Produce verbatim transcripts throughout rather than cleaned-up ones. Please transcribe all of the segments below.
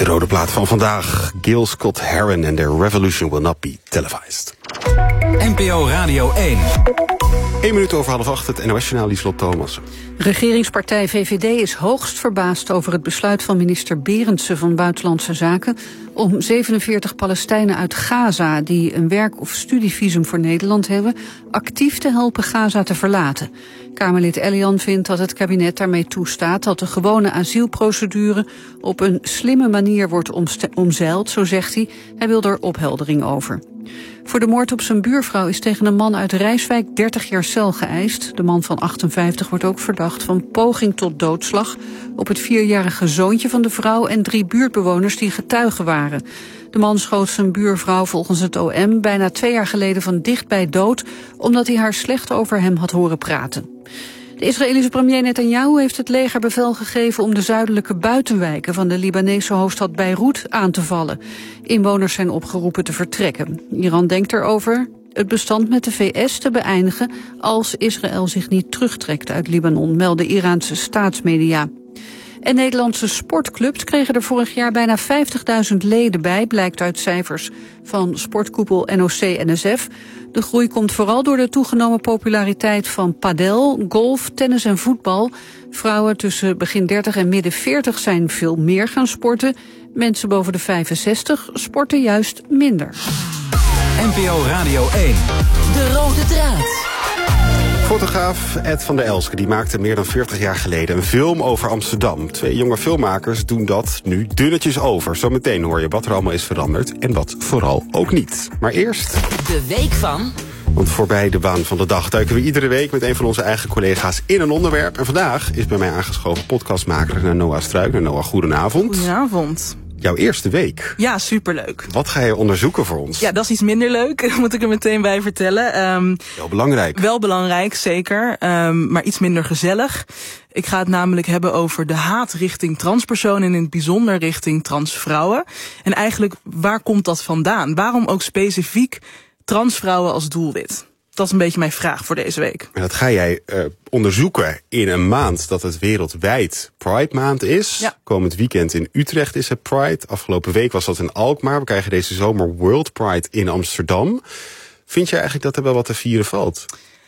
rode plaat van vandaag. Gil Scott-Heron en The Revolution Will Not Be Televised. N P O Radio één. Eén minuut over half acht, het N O S-journaal Lieslot Thomas. Regeringspartij V V D is hoogst verbaasd over het besluit van minister Berendsen van Buitenlandse Zaken om zevenenveertig Palestijnen uit Gaza die een werk- of studievisum voor Nederland hebben, actief te helpen Gaza te verlaten. Kamerlid Elian vindt dat het kabinet daarmee toestaat dat de gewone asielprocedure op een slimme manier wordt omzeild, zo zegt hij. Hij wil er opheldering over. Voor de moord op zijn buurvrouw is tegen een man uit Rijswijk dertig jaar cel geëist. De man van achtenvijftig wordt ook verdacht van poging tot doodslag op het vierjarige zoontje van de vrouw en drie buurtbewoners die getuigen waren. De man schoot zijn buurvrouw volgens het O M bijna twee jaar geleden van dichtbij dood, omdat hij haar slecht over hem had horen praten. De Israëlische premier Netanyahu heeft het leger bevel gegeven om de zuidelijke buitenwijken van de Libanese hoofdstad Beirut aan te vallen. Inwoners zijn opgeroepen te vertrekken. Iran denkt erover het bestand met de V S te beëindigen als Israël zich niet terugtrekt uit Libanon, melden Iraanse staatsmedia. En Nederlandse sportclubs kregen er vorig jaar bijna vijftigduizend leden bij, blijkt uit cijfers van sportkoepel N O C N S F. De groei komt vooral door de toegenomen populariteit van padel, golf, tennis en voetbal. Vrouwen tussen begin dertig en midden veertig zijn veel meer gaan sporten. Mensen boven de vijfenzestig sporten juist minder. N P O Radio één. De rode draad. Fotograaf Ed van der Elske die maakte meer dan veertig jaar geleden een film over Amsterdam. Twee jonge filmmakers doen dat nu dunnetjes over. Zometeen hoor je wat er allemaal is veranderd en wat vooral ook niet. Maar eerst de week van... Want voorbij de baan van de dag duiken we iedere week met een van onze eigen collega's in een onderwerp. En vandaag is bij mij aangeschoven podcastmaker Noah Struik. Noah, goedenavond. Goedenavond. Jouw eerste week. Ja, superleuk. Wat ga je onderzoeken voor ons? Ja, dat is iets minder leuk, dat moet ik er meteen bij vertellen. Um, wel belangrijk. Wel belangrijk, zeker. Um, maar iets minder gezellig. Ik ga het namelijk hebben over de haat richting transpersonen en in het bijzonder richting transvrouwen. En eigenlijk, waar komt dat vandaan? Waarom ook specifiek transvrouwen als doelwit? Dat is een beetje mijn vraag voor deze week. En dat ga jij uh, onderzoeken in een maand dat het wereldwijd Pride Maand is. Ja. Komend weekend in Utrecht is het Pride. Afgelopen week was dat in Alkmaar. We krijgen deze zomer World Pride in Amsterdam. Vind je eigenlijk dat er wel wat te vieren valt?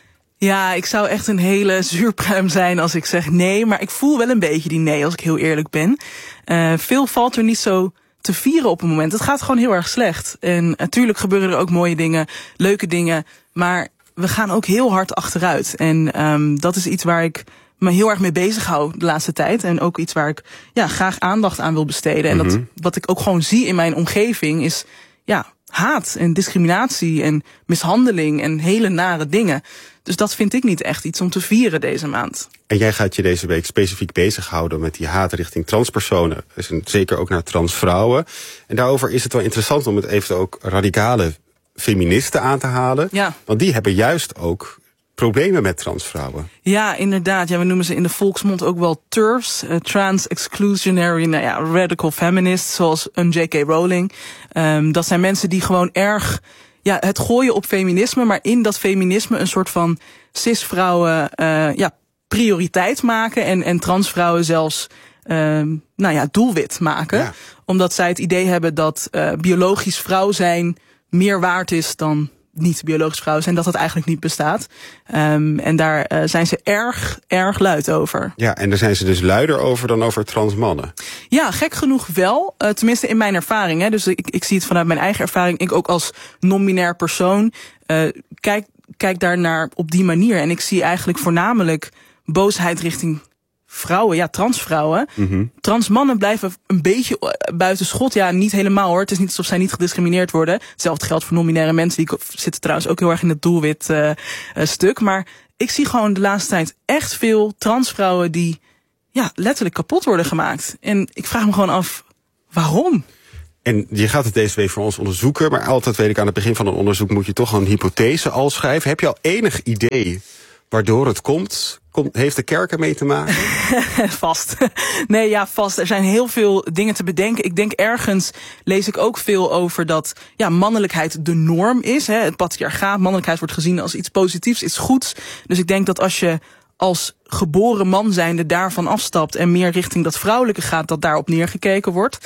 Ja, ik zou echt een hele zuurpruim zijn als ik zeg nee. Maar ik voel wel een beetje die nee, als ik heel eerlijk ben. Uh, veel valt er niet zo te vieren op een moment. Het gaat gewoon heel erg slecht. En natuurlijk gebeuren er ook mooie dingen, leuke dingen. Maar we gaan ook heel hard achteruit. En um, dat is iets waar ik me heel erg mee bezig hou de laatste tijd. En ook iets waar ik ja, graag aandacht aan wil besteden. En mm-hmm. dat, wat ik ook gewoon zie in mijn omgeving is ja, haat en discriminatie en mishandeling en hele nare dingen. Dus dat vind ik niet echt iets om te vieren deze maand. En jij gaat je deze week specifiek bezighouden met die haat richting transpersonen. Dus zeker ook naar transvrouwen. En daarover is het wel interessant om het even ook radicale feministen aan te halen. Ja. Want die hebben juist ook problemen met transvrouwen. Ja, inderdaad. Ja, we noemen ze in de volksmond ook wel T E R F's. Uh, Trans-exclusionary, nou ja, radical feminists, zoals een J K Rowling. Um, dat zijn mensen die gewoon erg ja, het gooien op feminisme, maar in dat feminisme een soort van cis-vrouwen uh, ja, prioriteit maken en, en transvrouwen zelfs um, nou ja, doelwit maken. Ja. Omdat zij het idee hebben dat uh, biologisch vrouw zijn meer waard is dan niet biologisch vrouw zijn, dat dat eigenlijk niet bestaat. Um, en daar uh, zijn ze erg, erg luid over. Ja, en daar zijn ze dus luider over dan over trans mannen. Ja, gek genoeg wel. Uh, tenminste in mijn ervaring. Hè. Dus ik, ik zie het vanuit mijn eigen ervaring. Ik ook als non-binair persoon uh, kijk, kijk daar naar op die manier. En ik zie eigenlijk voornamelijk boosheid richting vrouwen, ja, transvrouwen. Mm-hmm. Trans mannen blijven een beetje buiten schot. Ja, niet helemaal hoor. Het is niet alsof zij niet gediscrimineerd worden. Hetzelfde geldt voor non-binaire mensen. Die zitten trouwens ook heel erg in het doelwit uh, uh, stuk. Maar ik zie gewoon de laatste tijd echt veel transvrouwen die ja, letterlijk kapot worden gemaakt. En ik vraag me gewoon af, waarom? En je gaat het deze week voor ons onderzoeken. Maar altijd weet ik, aan het begin van een onderzoek moet je toch een hypothese al schrijven. Heb je al enig idee waardoor het komt? Komt, heeft de kerk ermee te maken? Vast. Nee, ja, vast. Er zijn heel veel dingen te bedenken. Ik denk ergens lees ik ook veel over dat ja, mannelijkheid de norm is. Hè. Het patriarchaat, mannelijkheid wordt gezien als iets positiefs, iets goeds. Dus ik denk dat als je als geboren man zijnde daarvan afstapt en meer richting dat vrouwelijke gaat, dat daarop neergekeken wordt.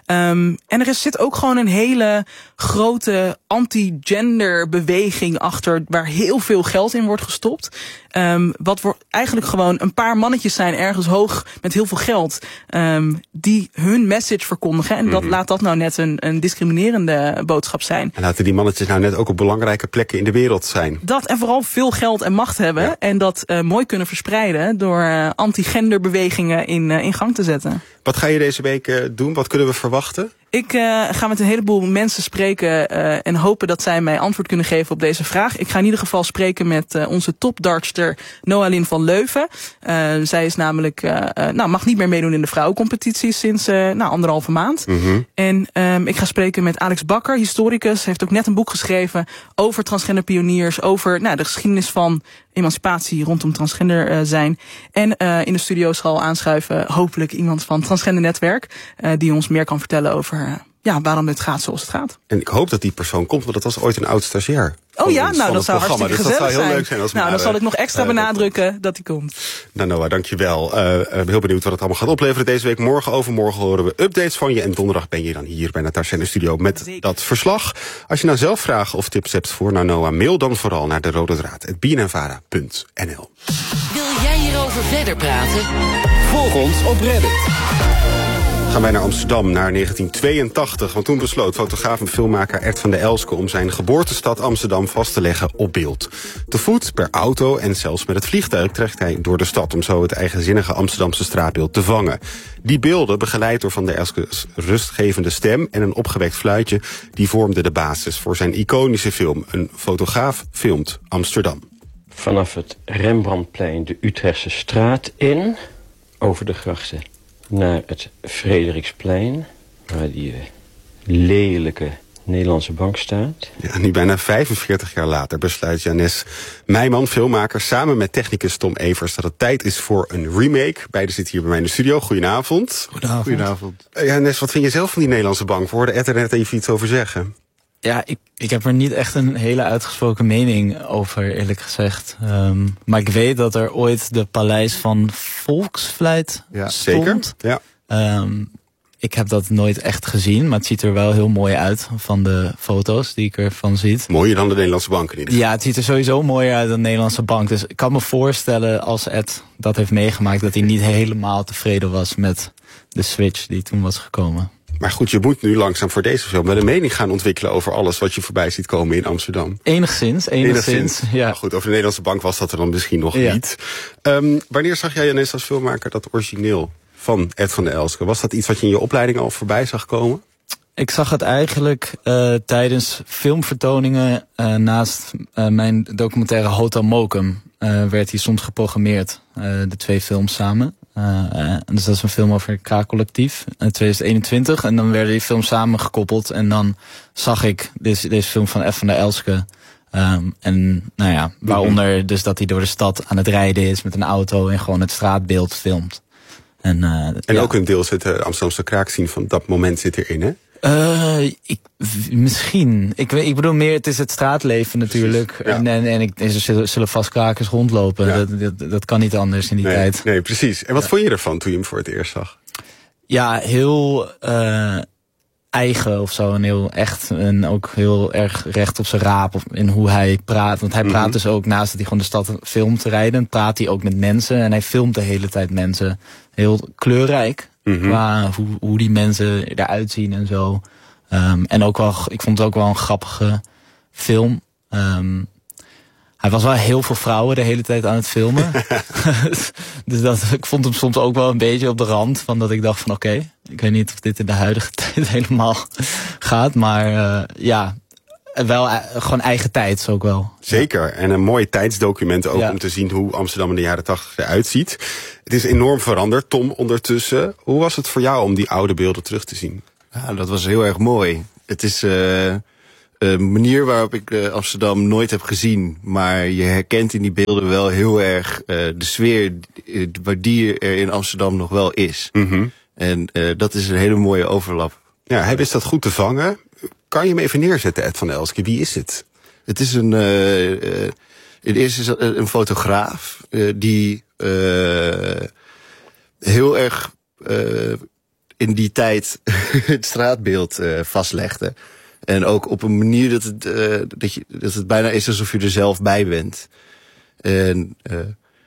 Um, en er is, zit ook gewoon een hele grote anti-gender beweging achter, waar heel veel geld in wordt gestopt. Um, wat voor eigenlijk gewoon een paar mannetjes zijn ergens hoog met heel veel geld, um, die hun message verkondigen. En dat, mm-hmm. laat dat nou net een, een discriminerende boodschap zijn. En laten die mannetjes nou net ook op belangrijke plekken in de wereld zijn. Dat en vooral veel geld en macht hebben. Ja. En dat uh, mooi kunnen verspreiden door uh, anti-genderbewegingen in, uh, in gang te zetten. Wat ga je deze week uh, doen? Wat kunnen we verwachten? Ik uh, ga met een heleboel mensen spreken uh, en hopen dat zij mij antwoord kunnen geven op deze vraag. Ik ga in ieder geval spreken met uh, onze topdartster Noalien van Leuven. Uh, zij is namelijk, uh, uh, nou, mag niet meer meedoen in de vrouwencompetitie sinds uh, nou, anderhalve maand. Mm-hmm. En um, ik ga spreken met Alex Bakker, historicus. Heeft ook net een boek geschreven over transgender pioniers, over nou, de geschiedenis van emancipatie rondom transgender uh, zijn. En uh, in de studio zal aanschuiven hopelijk iemand van Transgender Netwerk, uh, die ons meer kan vertellen over uh, ja, waarom het gaat zoals het gaat. En ik hoop dat die persoon komt, want dat was ooit een oud stagiair. Oh ja, nou dat zou hartstikke dus gezellig dat zou heel zijn. Leuk zijn als nou, dan zal ik nog extra uh, benadrukken dat, dat hij komt. Nou Noah, dankjewel. Uh, ik ben heel benieuwd wat het allemaal gaat opleveren deze week. Morgen overmorgen horen we updates van je. En donderdag ben je dan hier bij Natasja in de studio met Zeker. dat verslag. Als je nou zelf vragen of tips hebt voor nou Noah, mail dan vooral naar de rode draad at b n n vara punt n l. Wil jij hierover verder praten? Volg ons op Reddit. Gaan wij naar Amsterdam, naar negentien tweeëntachtig. Want toen besloot fotograaf en filmmaker Ed van der Elske om zijn geboortestad Amsterdam vast te leggen op beeld. Te voet, per auto en zelfs met het vliegtuig trekt hij door de stad om zo het eigenzinnige Amsterdamse straatbeeld te vangen. Die beelden, begeleid door Van der Elske's rustgevende stem en een opgewekt fluitje, die vormden de basis voor zijn iconische film. Een fotograaf filmt Amsterdam. Vanaf het Rembrandtplein de Utrechtse straat in, over de grachten naar het Frederiksplein, waar die uh, lelijke Nederlandse bank staat. Ja, nu bijna vijfenveertig jaar later besluit Jannes Meijman, filmmaker, samen met technicus Tom Evers dat het tijd is voor een remake. Beiden zitten hier bij mij in de studio. Goedenavond. Goedenavond. Goedenavond. Uh, Jannes, wat vind je zelf van die Nederlandse bank? We hoorden Ed er net even iets over zeggen. Ja, ik, ik heb er niet echt een hele uitgesproken mening over, eerlijk gezegd. Um, maar ik weet dat er ooit de Paleis van Volksvlijt ja, stond. Zeker, ja. Um, ik heb dat nooit echt gezien, maar het ziet er wel heel mooi uit van de foto's die ik ervan zie. Mooier dan de Nederlandse bank in ieder geval. Ja, het ziet er sowieso mooier uit dan de Nederlandse bank. Dus ik kan me voorstellen, als Ed dat heeft meegemaakt, dat hij niet helemaal tevreden was met de switch die toen was gekomen. Maar goed, je moet nu langzaam voor deze film wel een mening gaan ontwikkelen over alles wat je voorbij ziet komen in Amsterdam. Enigszins, enigszins, enigszins. Ja. Maar goed, over de Nederlandse bank was dat er dan misschien nog ja. niet. Um, wanneer zag jij Jannes als filmmaker dat origineel van Ed van der Elske? Was dat iets wat je in je opleiding al voorbij zag komen? Ik zag het eigenlijk uh, tijdens filmvertoningen uh, naast uh, mijn documentaire Hotel Mokum. Uh, werd hij soms geprogrammeerd, uh, de twee films samen. Uh, uh, dus dat is een film over het K-collectief, uh, twintig eenentwintig. En dan werden die films samengekoppeld. En dan zag ik deze, deze film van Ed van der Elske. Um, en nou ja, waaronder dus dat hij door de stad aan het rijden is met een auto en gewoon het straatbeeld filmt. En, uh, en ja. ook een deel zit de Amsterdamse kraakscene van dat moment zit erin, hè? Uh, ik, misschien. Ik, ik bedoel meer, het is het straatleven natuurlijk. Ja. En, en, en ik, er zullen, zullen vast krakers rondlopen. Ja. Dat, dat, dat kan niet anders in die nee, tijd. Nee, precies. En wat ja. vond je ervan toen je hem voor het eerst zag? Ja, heel uh, eigen of zo. En heel echt. En ook heel erg recht op zijn raap. In hoe hij praat. Want hij praat mm-hmm. dus ook, naast dat hij gewoon de stad filmt te rijden, praat hij ook met mensen. En hij filmt de hele tijd mensen. Heel kleurrijk. Mm-hmm. Qua hoe, hoe die mensen eruit zien en zo. Um, en ook wel, ik vond het ook wel een grappige film. Um, hij was wel heel veel vrouwen de hele tijd aan het filmen. Dus dat, ik vond hem soms ook wel een beetje op de rand. Van dat ik dacht van oké, okay, ik weet niet of dit in de huidige tijd helemaal gaat. Maar uh, ja, wel uh, gewoon eigen tijds ook wel. Zeker, ja. En een mooi tijdsdocument ook ja. om te zien hoe Amsterdam in de jaren tachtig eruit ziet. Het is enorm veranderd. Tom, ondertussen, hoe was het voor jou om die oude beelden terug te zien? Ja, dat was heel erg mooi. Het is uh, een manier waarop ik uh, Amsterdam nooit heb gezien. Maar je herkent in die beelden wel heel erg uh, de sfeer uh, die er in Amsterdam nog wel is. Mm-hmm. En uh, dat is een hele mooie overlap. Ja, hij wist dat goed te vangen. Kan je hem even neerzetten, Ed van der Elske? Wie is het? Het is een, uh, uh, in eerste is een, een fotograaf uh, die uh, heel erg uh, in die tijd het straatbeeld uh, vastlegde. En ook op een manier dat het, uh, dat, je, dat het bijna is alsof je er zelf bij bent. En... Uh,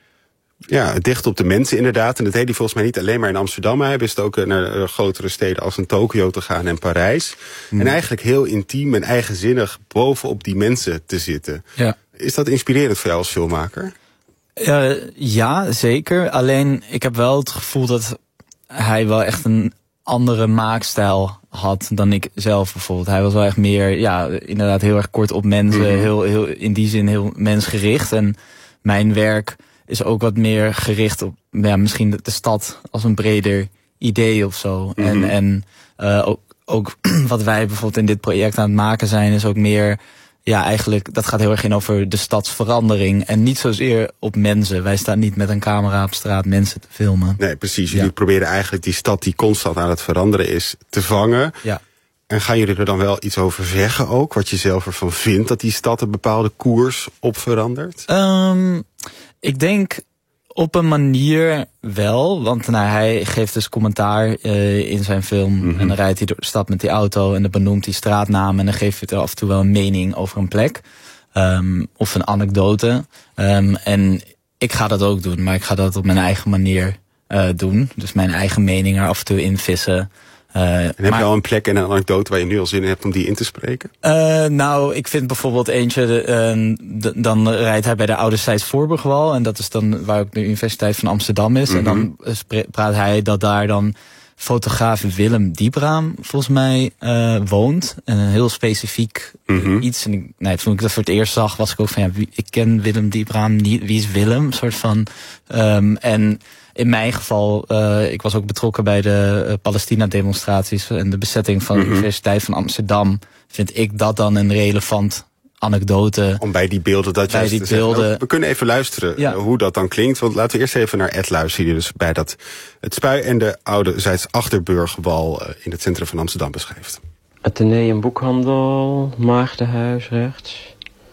Ja, dicht op de mensen inderdaad. En dat deed hij volgens mij niet alleen maar in Amsterdam. Hij wist ook naar uh, grotere steden als in Tokio te gaan en Parijs. Hmm. En eigenlijk heel intiem en eigenzinnig bovenop die mensen te zitten. Ja. Is dat inspirerend voor jou als filmmaker? Uh, ja, zeker. Alleen ik heb wel het gevoel dat hij wel echt een andere maakstijl had dan ik zelf bijvoorbeeld. Hij was wel echt meer, ja, inderdaad heel erg kort op mensen. Mm-hmm. Heel, heel, in die zin heel mensgericht. En mijn werk is ook wat meer gericht op, ja, misschien de, de stad als een breder idee of zo. Mm-hmm. En, en uh, ook, ook wat wij bijvoorbeeld in dit project aan het maken zijn, is ook meer, ja, eigenlijk, dat gaat heel erg in over de stadsverandering. En niet zozeer op mensen. Wij staan niet met een camera op straat mensen te filmen. Nee, precies. Jullie ja. proberen eigenlijk die stad die constant aan het veranderen is, te vangen. Ja. En gaan jullie er dan wel iets over zeggen ook? Wat je zelf ervan vindt dat die stad een bepaalde koers op verandert? Um, ik denk op een manier wel. Want nou, hij geeft dus commentaar uh, in zijn film. Mm-hmm. En dan rijdt hij door de stad met die auto. En dan benoemt hij straatnamen. En dan geeft hij af en toe wel een mening over een plek. Um, of een anekdote. Um, en ik ga dat ook doen. Maar ik ga dat op mijn eigen manier uh, doen. Dus mijn eigen mening er af en toe in vissen. Uh, en heb maar, je al een plek en een anekdote waar je nu al zin in hebt om die in te spreken? Uh, nou, ik vind bijvoorbeeld eentje, de, uh, de, dan rijdt hij bij de Ouderzijds Voorburgwal. En dat is dan waar ook de Universiteit van Amsterdam is. Mm-hmm. En dan praat hij dat daar dan fotograaf Willem Diepraam volgens mij uh, woont. En een heel specifiek mm-hmm. iets. En ik, nee, toen ik dat voor het eerst zag, was ik ook van, ja, wie, ik ken Willem Diepraam niet. Wie is Willem? Soort van. Um, en in mijn geval, uh, ik was ook betrokken bij de uh, Palestina-demonstraties en de bezetting van mm-hmm. de Universiteit van Amsterdam. Vind ik dat dan een relevant anekdote. Om bij die beelden dat bij juist die te zeggen. beelden. Nou, we kunnen even luisteren ja. hoe dat dan klinkt. Want laten we eerst even naar Ed luisteren, die dus bij dat het Spui en de Ouderzijds Achterburgwal uh, in het centrum van Amsterdam beschrijft. Atheneum Boekhandel, Maagdenhuis rechts.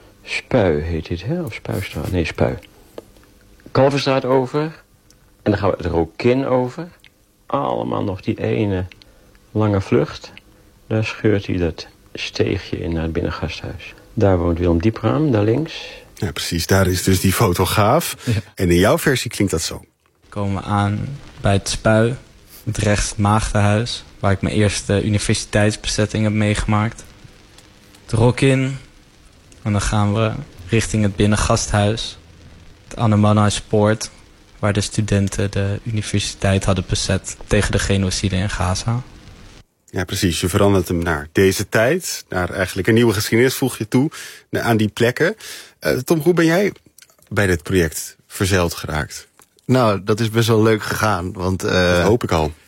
Spui heet dit, hè? Of Spuistraat? Nee, Spui. Kalverstraat over. En dan gaan we het Rokin over. Allemaal nog die ene lange vlucht. Daar scheurt hij dat steegje in naar het binnengasthuis. Daar woont Willem Diepraam, daar links. Ja, precies. Daar is dus die fotograaf. Ja. En in jouw versie klinkt dat zo. We komen aan bij het Spui, het rechts het Maagdenhuis, waar ik mijn eerste universiteitsbezetting heb meegemaakt. Het Rokin. En dan gaan we richting het binnengasthuis. Het Annemanhuispoort, waar de studenten de universiteit hadden bezet tegen de genocide in Gaza. Ja, precies. Je verandert hem naar deze tijd. Naar eigenlijk een nieuwe geschiedenis voeg je toe aan die plekken. Uh, Tom, hoe ben jij bij dit project verzeild geraakt? Nou, dat is best wel leuk gegaan. Want, uh, dat hoop ik al.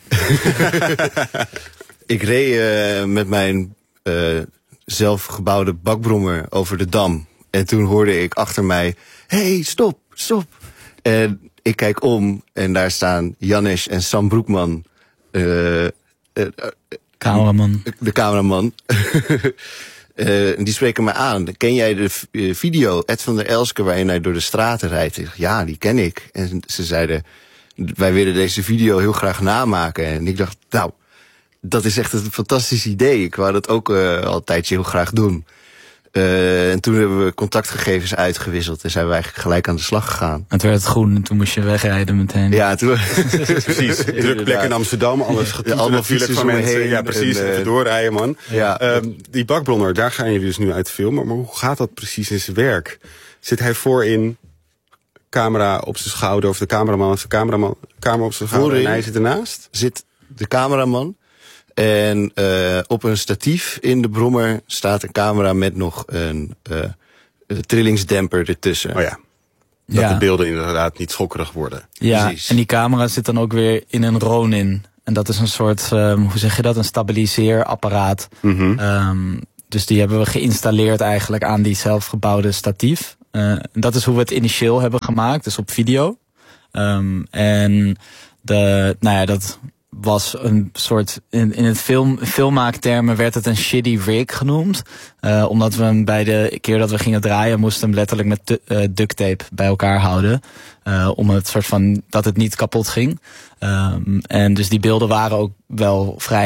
Ik reed uh, met mijn uh, zelfgebouwde bakbrommer over de Dam. En toen hoorde ik achter mij, hey, stop, stop. En ik kijk om en daar staan Janesh en Sam Broekman. Uh, uh, uh, Cameraman. De cameraman. uh, die spreken me aan. Ken jij de uh, video, Ed van der Elske, waar je naar door de straten rijdt? Ik zeg, ja, die ken ik. En ze zeiden, wij willen deze video heel graag namaken. En ik dacht, nou, dat is echt een fantastisch idee. Ik wou dat ook uh, al een tijdje heel graag doen. Uh, en toen hebben we contactgegevens uitgewisseld en zijn we eigenlijk gelijk aan de slag gegaan. Het werd groen en toen moest je wegrijden meteen. Ja, toen... precies. Druk plek in Amsterdam, alles getoeterd ja, natuurlijk van mensen. Heen, ja, precies. En, uh, even doorrijden, man. Ja. Uh, die bakbrommer, daar gaan jullie dus nu uit filmen. Maar hoe gaat dat precies in zijn werk? Zit hij voorin, camera op zijn schouder, of de cameraman of de cameraman, camera op zijn schouder, voorin, en hij zit ernaast? Zit de cameraman. En uh, op een statief in de brommer staat een camera met nog een, uh, een trillingsdemper ertussen. Oh ja. Dat ja. de beelden inderdaad niet schokkerig worden. Ja, precies. En die camera zit dan ook weer in een Ronin. En dat is een soort, um, hoe zeg je dat, een stabiliseerapparaat. Mm-hmm. Um, dus die hebben we geïnstalleerd eigenlijk aan die zelfgebouwde statief. Uh, dat is hoe we het initieel hebben gemaakt, dus op video. Um, en de, nou ja, dat was een soort, in, in het film, filmmaaktermen werd het een shitty rig genoemd. Uh, omdat we hem bij de keer dat we gingen draaien, moesten hem letterlijk met du- uh, duct tape bij elkaar houden. Uh, om het soort van, dat het niet kapot ging. Um, en dus die beelden waren ook wel vrij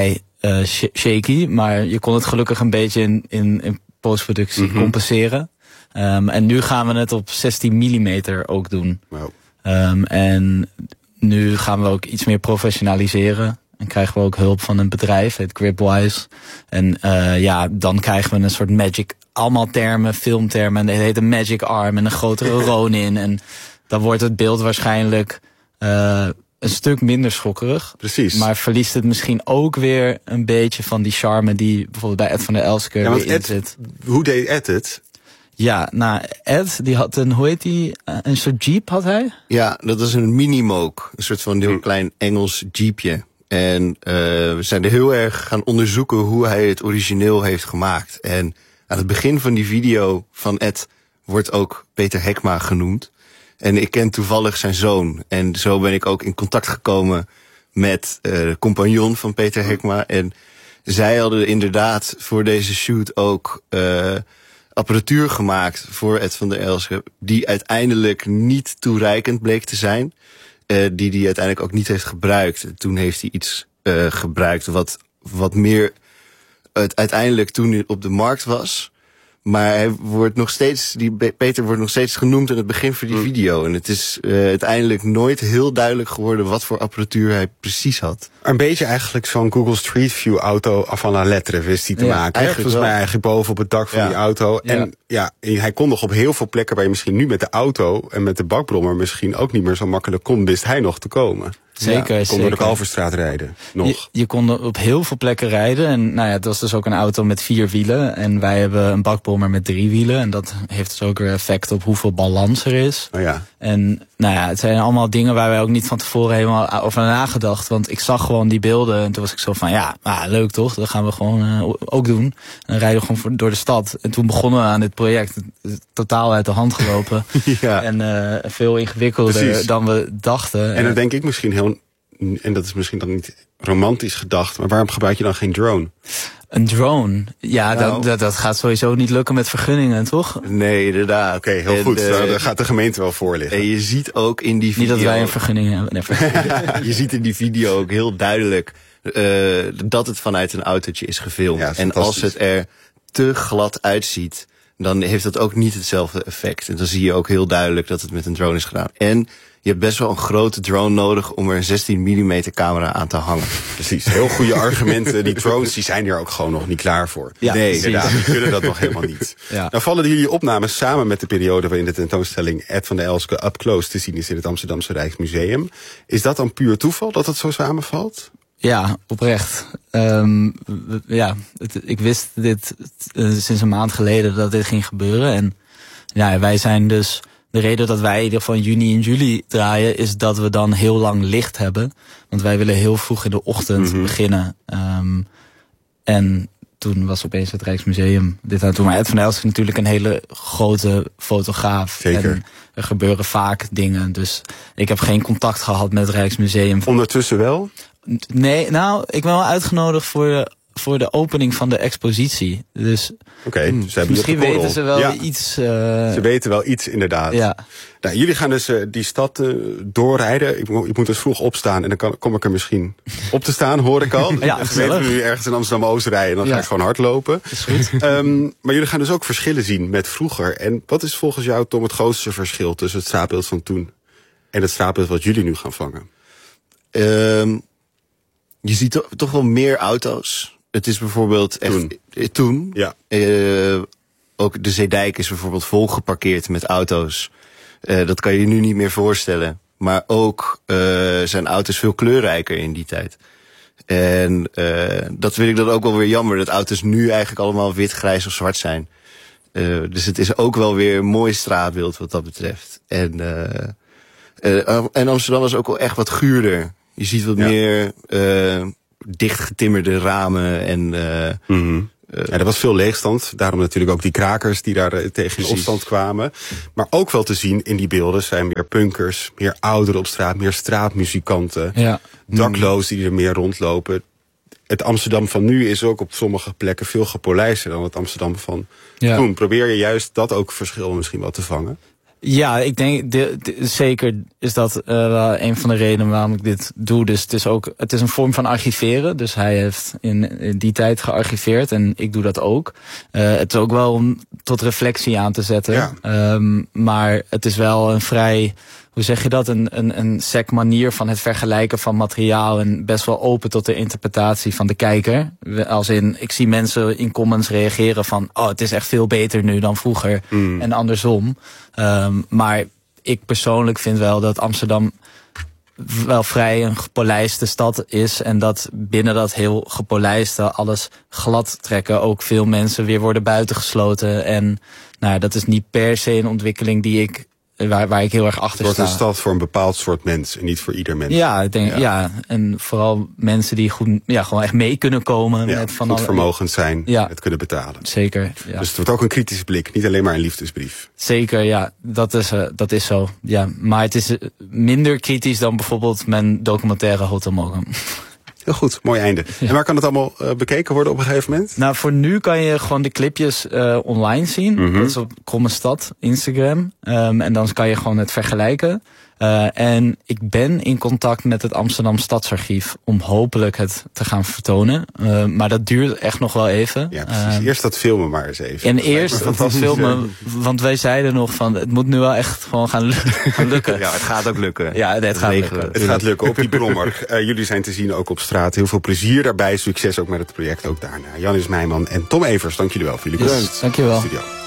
uh, sh- shaky. Maar je kon het gelukkig een beetje in, in, in postproductie mm-hmm. compenseren. Um, en nu gaan we het op zestien millimeter ook doen. Wow. Um, en nu gaan we ook iets meer professionaliseren. En krijgen we ook hulp van een bedrijf, het Gripwise. En uh, ja, dan krijgen we een soort magic, allemaal termen, filmtermen. En het heet een magic arm en een grotere Ronin. En dan wordt het beeld waarschijnlijk uh, een stuk minder schokkerig. Precies. Maar verliest het misschien ook weer een beetje van die charme die bijvoorbeeld bij Ed van der Elske ja, weer in Ed, zit. Hoe deed Ed het? Ja, nou, Ed, die had een, hoe heet die, een soort jeep had hij? Ja, dat is een mini-moke. Een soort van heel hm. klein Engels jeepje. En uh, we zijn er heel erg gaan onderzoeken hoe hij het origineel heeft gemaakt. En aan het begin van die video van Ed wordt ook Peter Hekma genoemd. En ik ken toevallig zijn zoon. En zo ben ik ook in contact gekomen met uh, de compagnon van Peter Hekma. En zij hadden inderdaad voor deze shoot ook uh, apparatuur gemaakt voor Ed van der Elske, die uiteindelijk niet toereikend bleek te zijn. Uh, die hij uiteindelijk ook niet heeft gebruikt. Toen heeft hij iets uh, gebruikt wat, wat meer het uiteindelijk toen op de markt was. Maar hij wordt nog steeds, die Peter wordt nog steeds genoemd aan het begin van die mm. video. En het is uh, uiteindelijk nooit heel duidelijk geworden wat voor apparatuur hij precies had. Een beetje eigenlijk zo'n Google Street View auto van la lettre wist hij te ja, maken. Volgens mij eigenlijk boven op het dak van ja. die auto. Ja. En ja, hij kon nog op heel veel plekken waar je misschien nu met de auto en met de bakbrommer misschien ook niet meer zo makkelijk kon, wist hij nog te komen. Zeker, ja, je kon zeker. door de Kalverstraat rijden, nog. Je, je kon op heel veel plekken rijden. En nou ja, het was dus ook een auto met vier wielen. En wij hebben een bakbrommer met drie wielen. En dat heeft dus ook weer effect op hoeveel balans er is. Oh ja. En nou ja, het zijn allemaal dingen waar wij ook niet van tevoren helemaal over nagedacht. Want ik zag gewoon die beelden en toen was ik zo van, ja, ah, leuk toch? Dat gaan we gewoon uh, ook doen. En dan rijden we gewoon voor, door de stad. En toen begonnen we aan dit project. Totaal uit de hand gelopen. ja. En uh, veel ingewikkelder Precies. dan we dachten. En dan denk ik misschien heel, en dat is misschien dan niet romantisch gedacht, maar waarom gebruik je dan geen drone? Een drone? Ja, nou, dat, dat, dat gaat sowieso niet lukken met vergunningen, toch? Nee, inderdaad. Oké, okay, heel en goed. Uh, Daar gaat de gemeente wel voor liggen. En je ziet ook in die video... Niet dat wij een vergunning hebben. Nee, vergunning. Je ziet in die video ook heel duidelijk uh, dat het vanuit een autootje is gefilmd. Ja, en als het er te glad uitziet, dan heeft dat ook niet hetzelfde effect. En dan zie je ook heel duidelijk dat het met een drone is gedaan. En je hebt best wel een grote drone nodig om er een zestien millimeter camera aan te hangen. Precies, heel goede argumenten. Die drones die zijn er ook gewoon nog niet klaar voor. Ja, nee, inderdaad, die kunnen dat nog helemaal niet. Ja. Nou vallen jullie opnames samen met de periode waarin de tentoonstelling Ed van der Elske Up Close te zien is in het Amsterdamse Rijksmuseum. Is dat dan puur toeval dat het zo samenvalt? Ja, oprecht. Um, ja, het, ik wist dit uh, sinds een maand geleden dat dit ging gebeuren. En ja, wij zijn dus... De reden dat wij in ieder geval juni en juli draaien is dat we dan heel lang licht hebben. Want wij willen heel vroeg in de ochtend mm-hmm. beginnen. Um, en toen was opeens het Rijksmuseum dit aan toe. Maar Ed van der Elske is natuurlijk een hele grote fotograaf. Zeker. En er gebeuren vaak dingen. Dus ik heb geen contact gehad met het Rijksmuseum. Ondertussen wel? Nee, nou, ik ben wel uitgenodigd voor de... voor de opening van de expositie. Dus okay, hmm, misschien weten ze wel ja. iets... Uh... Ze weten wel iets, inderdaad. Ja. Nou, jullie gaan dus uh, die stad uh, doorrijden. Ik, ik moet dus vroeg opstaan en dan kan, kom ik er misschien op te staan, hoor ik al. Ja, ik weet nu ergens in Amsterdam-Oost rijden en dan ja. ga ik gewoon hardlopen. Dat is goed. Um, maar jullie gaan dus ook verschillen zien met vroeger. En wat is volgens jou, Tom, het grootste verschil tussen het straatbeeld van toen en het straatbeeld wat jullie nu gaan vangen? Um, je ziet to- toch wel meer auto's. Het is bijvoorbeeld echt toen. Eh, toen ja. uh, ook de Zeedijk is bijvoorbeeld vol geparkeerd met auto's. Uh, dat kan je je nu niet meer voorstellen. Maar ook uh, zijn auto's veel kleurrijker in die tijd. En uh, dat vind ik dan ook wel weer jammer. Dat auto's nu eigenlijk allemaal wit, grijs of zwart zijn. Uh, dus het is ook wel weer een mooi straatbeeld wat dat betreft. En, uh, uh, en Amsterdam is ook wel echt wat guurder. Je ziet wat ja. meer... Uh, dichtgetimmerde ramen en... Uh, mm-hmm. uh, ja, er was veel leegstand. Daarom natuurlijk ook die krakers die daar uh, tegen in opstand kwamen. Maar ook wel te zien in die beelden zijn meer punkers, meer ouderen op straat, meer straatmuzikanten, ja. daklozen die er meer rondlopen. Het Amsterdam van nu is ook op sommige plekken veel gepolijster dan het Amsterdam van ja. toen. Probeer je juist dat ook verschil misschien wel te vangen? Ja, ik denk de, de, zeker is dat uh, wel een van de redenen waarom ik dit doe. Dus het is ook, het is een vorm van archiveren. Dus hij heeft in, in die tijd gearchiveerd en ik doe dat ook. Uh, het is ook wel om tot reflectie aan te zetten. Ja. Um, maar het is wel een vrij, hoe zeg je dat, een, een, een sec manier van het vergelijken van materiaal en best wel open tot de interpretatie van de kijker. Als in, ik zie mensen in comments reageren van, oh, het is echt veel beter nu dan vroeger. Mm. En andersom. Um, maar ik persoonlijk vind wel dat Amsterdam wel vrij een gepolijste stad is. En dat binnen dat heel gepolijste alles glad trekken ook veel mensen weer worden buitengesloten. En nou, dat is niet per se een ontwikkeling die ik Waar, waar ik heel erg achter sta. Het wordt een stad voor een bepaald soort mens en niet voor ieder mens. Ja, ik denk, ja. ja. En vooral mensen die goed, ja, gewoon echt mee kunnen komen. Ja, met van goed alle, vermogend zijn, ja. het kunnen betalen. Zeker, ja. Dus het wordt ook een kritische blik, niet alleen maar een liefdesbrief. Zeker, ja, dat is, uh, dat is zo. Ja. Maar het is uh, minder kritisch dan bijvoorbeeld mijn documentaire Hotel Mogen. Heel goed, mooi einde. Ja. En waar kan het allemaal uh, bekeken worden op een gegeven moment? Nou, voor nu kan je gewoon de clipjes uh, online zien. Mm-hmm. Dat is op Kromme Stad, Instagram. Um, en dan kan je gewoon het vergelijken. Uh, en ik ben in contact met het Amsterdam Stadsarchief om hopelijk het te gaan vertonen. Uh, maar dat duurt echt nog wel even. Ja, precies. Uh, eerst dat filmen maar eens even. En eerst dat filmen, want wij zeiden nog van, het moet nu wel echt gewoon gaan, gaan lukken. Ja, het gaat ook lukken. Ja, het, het gaat lukken. Het gaat lukken op die brommer. Uh, jullie zijn te zien ook op straat. Heel veel plezier daarbij. Succes ook met het project ook daarna. Janis Meijman en Tom Evers, dank jullie wel voor jullie komst. Dank je wel. Studio.